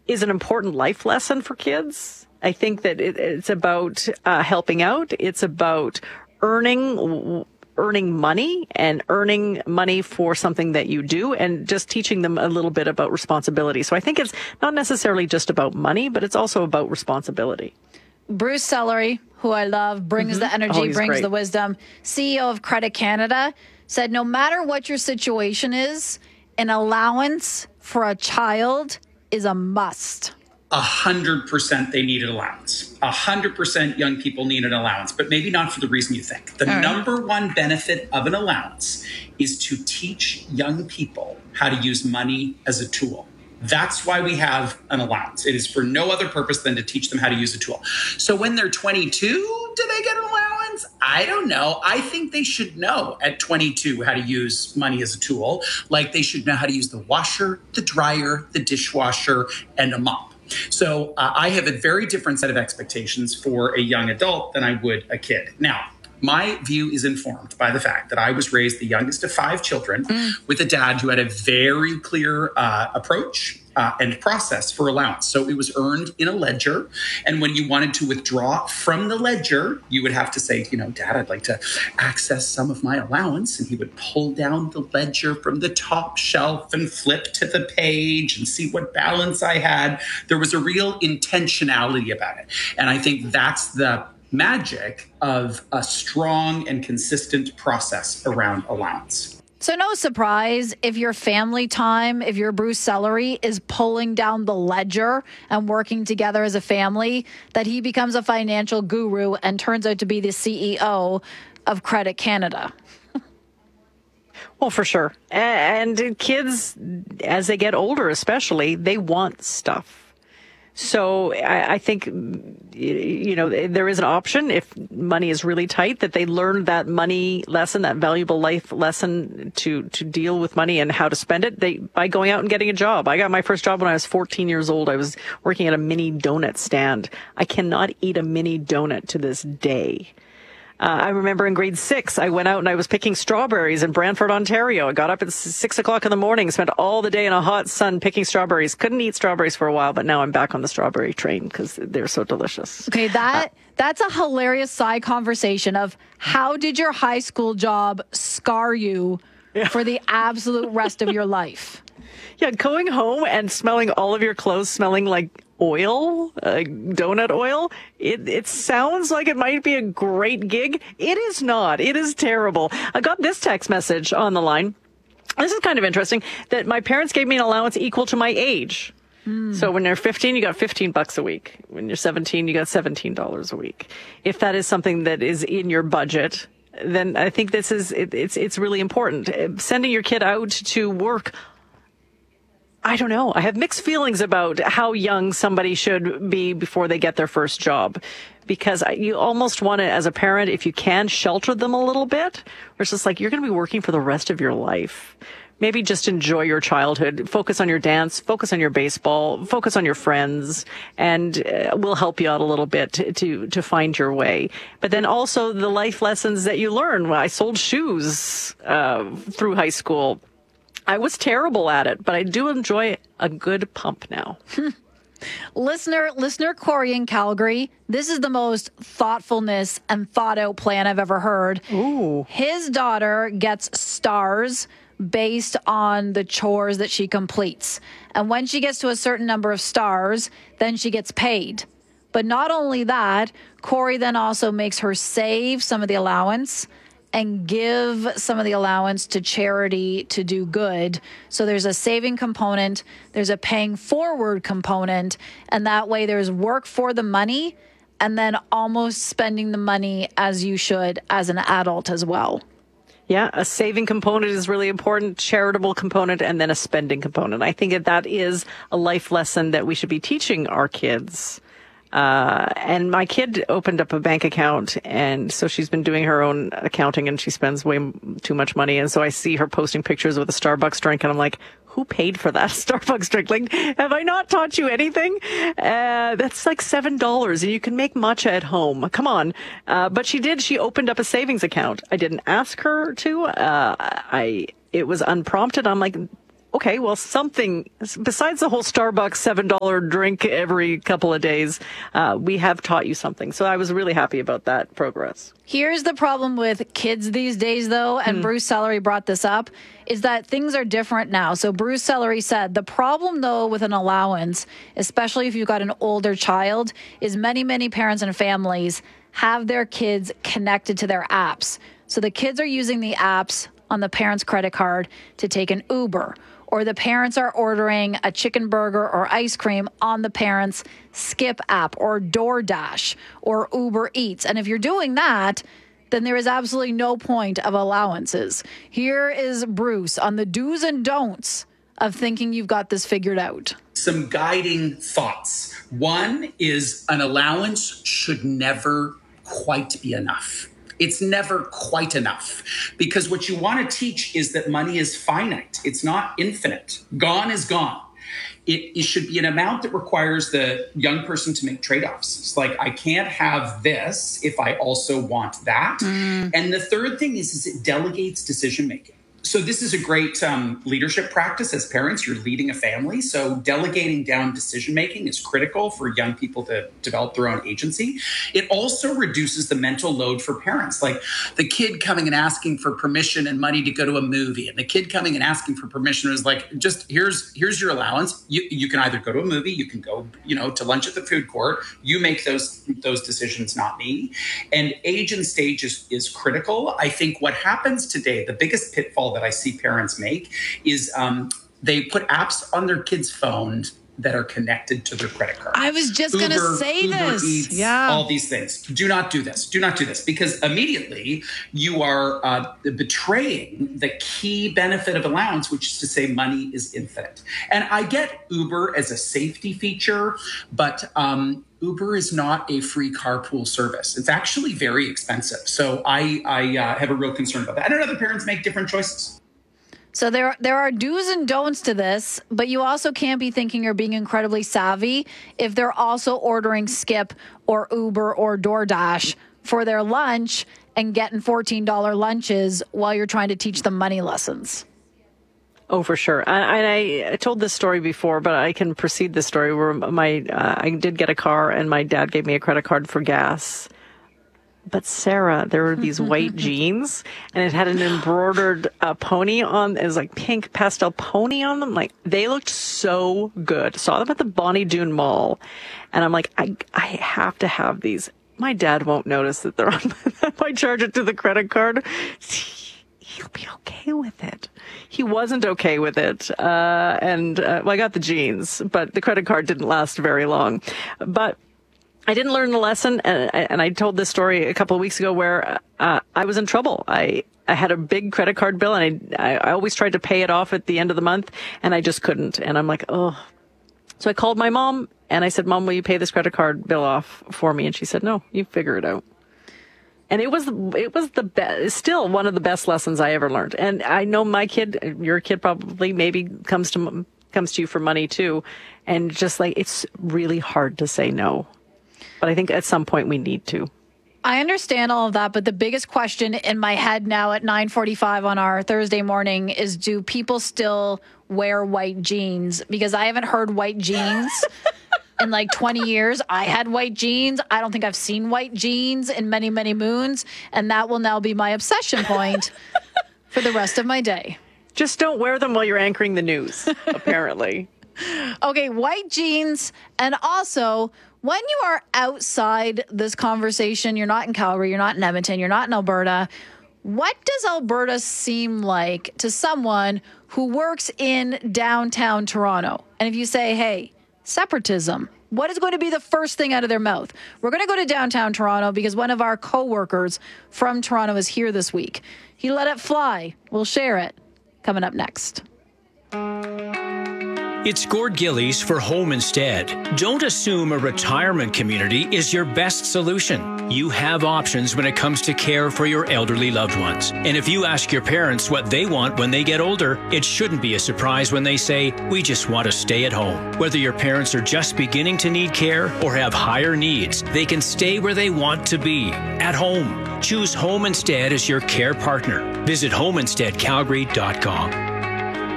is an important life lesson for kids. I think that it's about helping out. It's about earning money and earning money for something that you do, and just teaching them a little bit about responsibility. So I think it's not necessarily just about money, but it's also about responsibility. Bruce Sellery, who I love, brings the energy, brings great. the wisdom. CEO of Credit Canada said, no matter what your situation is, an allowance for a child is a must. 100% they need an allowance. 100% young people need an allowance, but maybe not for the reason you think. The number one benefit of an allowance is to teach young people how to use money as a tool. That's why we have an allowance. It is for no other purpose than to teach them how to use a tool. So when they're 22, do they get an allowance? I don't know. I think they should know at 22 how to use money as a tool. Like they should know how to use the washer, the dryer, the dishwasher, and a mop. So I have a very different set of expectations for a young adult than I would a kid. Now, my view is informed by the fact that I was raised the youngest of 5 children with a dad who had a very clear approach and process for allowance. So it was earned in a ledger. And when you wanted to withdraw from the ledger, you would have to say, Dad, I'd like to access some of my allowance. And he would pull down the ledger from the top shelf and flip to the page and see what balance I had. There was a real intentionality about it. And I think that's the magic of a strong and consistent process around allowance. So no surprise if your family time, if your Bruce Sellery is pulling down the ledger and working together as a family, that he becomes a financial guru and turns out to be the CEO of Credit Canada. Well, for sure. And kids, as they get older especially, they want stuff. So I think, there is an option if money is really tight that they learn that money lesson, that valuable life lesson to deal with money and how to spend it by going out and getting a job. I got my first job when I was 14 years old. I was working at a mini donut stand. I cannot eat a mini donut to this day. I remember in grade 6, I went out and I was picking strawberries in Brantford, Ontario. I got up at 6 o'clock in the morning, spent all the day in a hot sun picking strawberries. Couldn't eat strawberries for a while, but now I'm back on the strawberry train because they're so delicious. Okay, that's a hilarious side conversation of how did your high school job scar you for the absolute rest of your life? Yeah, going home and smelling all of your clothes smelling like oil, donut oil. It sounds like it might be a great gig. It is not. It is terrible. I got this text message on the line. This is kind of interesting that my parents gave me an allowance equal to my age. So when you're 15, you got $15 a week. When you're 17, you got $17 a week. If that is something that is in your budget, then I think it's really important. Sending your kid out to work, I don't know. I have mixed feelings about how young somebody should be before they get their first job, because you almost want to, as a parent, if you can, shelter them a little bit. Or it's just like, you're going to be working for the rest of your life. Maybe just enjoy your childhood, focus on your dance, focus on your baseball, focus on your friends, and we'll help you out a little bit to find your way. But then also the life lessons that you learn. I sold shoes through high school. I was terrible at it, but I do enjoy a good pump now. Listener Corey in Calgary, this is the most thoughtfulness and thought out plan I've ever heard. Ooh. His daughter gets stars based on the chores that she completes. And when she gets to a certain number of stars, then she gets paid. But not only that, Corey then also makes her save some of the allowance and give some of the allowance to charity to do good. So there's a saving component, there's a paying forward component, and that way there's work for the money and then almost spending the money as you should as an adult as well. Yeah, a saving component is really important, charitable component, and then a spending component. I think that is a life lesson that we should be teaching our kids. And my kid opened up a bank account, and so she's been doing her own accounting, and she spends way too much money. And so I see her posting pictures with a Starbucks drink, and I'm like, who paid for that Starbucks drink? Like, have I not taught you anything? That's like $7, and you can make matcha at home. Come on. But she opened up a savings account. I didn't ask her to. It was unprompted. I'm like, okay, well, something besides the whole Starbucks $7 drink every couple of days, we have taught you something. So I was really happy about that progress. Here's the problem with kids these days, though, and Bruce Sellery brought this up, is that things are different now. So Bruce Sellery said, the problem, though, with an allowance, especially if you've got an older child, is many, many parents and families have their kids connected to their apps. So the kids are using the apps on the parent's credit card to take an Uber, or the parents are ordering a chicken burger or ice cream on the parent's Skip app or DoorDash or Uber Eats. And if you're doing that, then there is absolutely no point of allowances. Here is Bruce on the do's and don'ts of thinking you've got this figured out. Some guiding thoughts. One is an allowance should never quite be enough. It's never quite enough, because what you want to teach is that money is finite. It's not infinite. Gone is gone. It should be an amount that requires the young person to make trade-offs. It's like, I can't have this if I also want that. And the third thing is it delegates decision-making. So this is a great leadership practice as parents. You're leading a family. So delegating down decision-making is critical for young people to develop their own agency. It also reduces the mental load for parents. Like the kid coming and asking for permission and money to go to a movie, and the kid coming and asking for permission is like, just here's your allowance. You can either go to a movie, you can go, to lunch at the food court. You make those decisions, not me. And age and stage is critical. I think what happens today, the biggest pitfall that I see parents make is they put apps on their kids' phones that are connected to their credit card. I was just going to say Uber this. Eats, Yeah. all these things. Do not do this. Do not do this, because immediately you are betraying the key benefit of allowance, which is to say money is infinite. And I get Uber as a safety feature, but Uber is not a free carpool service. It's actually very expensive. So I have a real concern about that. I don't know, other parents make different choices. So there are do's and don'ts to this, but you also can't be thinking you're being incredibly savvy if they're also ordering Skip or Uber or DoorDash for their lunch and getting $14 lunches while you're trying to teach them money lessons. Oh, for sure. I told this story before, but I can proceed this story where I did get a car and my dad gave me a credit card for gas. But Sarah, there were these white jeans and it had an embroidered pony on. It was like pink pastel pony on them. Like they looked so good. Saw them at the Bonnie Doon Mall. And I'm like, I have to have these. My dad won't notice that they're on. If I charge it to the credit card, he'll be okay with it. He wasn't okay with it. Well, I got the jeans, but the credit card didn't last very long. But I didn't learn the lesson, and I told this story a couple of weeks ago where I was in trouble. I had a big credit card bill, and I always tried to pay it off at the end of the month, and I just couldn't. And I'm like, oh. So I called my mom, and I said, Mom, will you pay this credit card bill off for me? And she said, no, you figure it out. And it was the best, still one of the best lessons I ever learned. And I know my kid, your kid probably maybe comes to you for money too, and just like it's really hard to say no. But I think at some point we need to. I understand all of that, but the biggest question in my head now at 9:45 on our Thursday morning is, do people still wear white jeans? Because I haven't heard white jeans in like 20 years. I had white jeans. I don't think I've seen white jeans in many, many moons. And that will now be my obsession point for the rest of my day. Just don't wear them while you're anchoring the news, apparently. Okay, white jeans. And also, when you are outside this conversation, you're not in Calgary, you're not in Edmonton, you're not in Alberta. What does Alberta seem like to someone who works in downtown Toronto? And if you say, hey, separatism, what is going to be the first thing out of their mouth? We're going to go to downtown Toronto because one of our coworkers from Toronto is here this week. He let it fly. We'll share it. Coming up next. It's Gord Gillies for Home Instead. Don't assume a retirement community is your best solution. You have options when it comes to care for your elderly loved ones. And if you ask your parents what they want when they get older, it shouldn't be a surprise when they say, we just want to stay at home. Whether your parents are just beginning to need care or have higher needs, they can stay where they want to be, at home. Choose Home Instead as your care partner. Visit homeinsteadcalgary.com.